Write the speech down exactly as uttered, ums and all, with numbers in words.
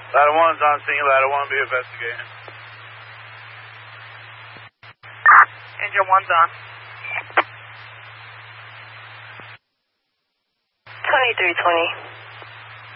Ladder one's on scene. Ladder one be investigating. Engine one's on. twenty-three twenty.